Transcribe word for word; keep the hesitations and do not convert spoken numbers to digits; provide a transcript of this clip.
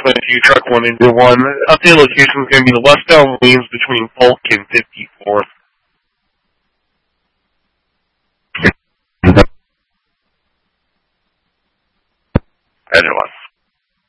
definitely see truck one into one. Updated location is going to be the westbound lanes between Polk and fifty-fourth. Engine one.